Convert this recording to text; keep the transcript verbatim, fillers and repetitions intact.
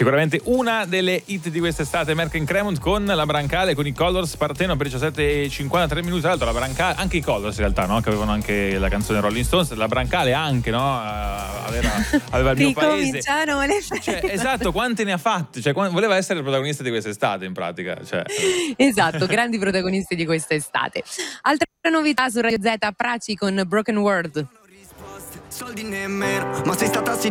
Sicuramente una delle hit di quest'estate, Merck and Cremont con la Brancale, con i Colors, partendo per diciassette e cinquantatré minuti. Tra l'altro la Brancale, anche i Colors in realtà, no? Che avevano anche la canzone Rolling Stones, la Brancale anche, no? Aveva, aveva il mio paese. Le feste. Cioè, esatto, quante ne ha fatte? Cioè, voleva essere il protagonista di quest'estate in pratica. Cioè. Esatto, grandi protagonisti di quest'estate. Altre novità su Radio Z, Praci con Broken World. Soldi nemmeno, ma sei stata